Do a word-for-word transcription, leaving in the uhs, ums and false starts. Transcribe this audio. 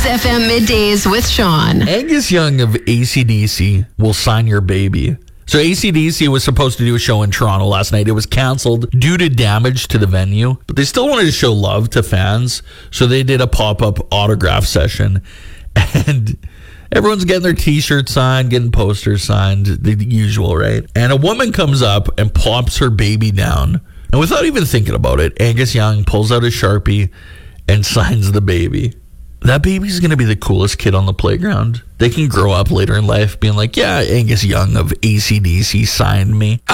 F M Middays with Sean. Angus Young of A C D C will sign your baby. So A C D C was supposed to do a show in Toronto last night. It was canceled due to damage to the venue, but they still wanted to show love to fans, so they did a pop-up autograph session, and everyone's getting their T-shirts signed, getting posters signed, the usual, right? And a woman comes up and plops her baby down, and without even thinking about it, Angus Young pulls out a Sharpie and signs the baby. That baby's going to be the coolest kid on the playground. They can grow up later in life being like, yeah, Angus Young of A C D C signed me.